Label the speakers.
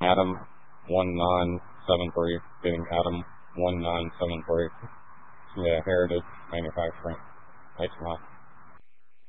Speaker 1: Adam 1973, getting Adam 1973. Yeah, Heritage Manufacturing. Thanks a lot.